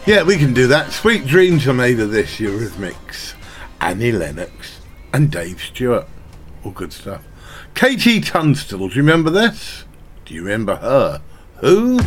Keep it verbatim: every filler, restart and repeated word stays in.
Yeah, we can do that. Sweet Dreams are made of this, Eurythmics, Annie Lennox, and Dave Stewart. All good stuff. Katie Tunstall, do you remember this? Do you remember her? Who?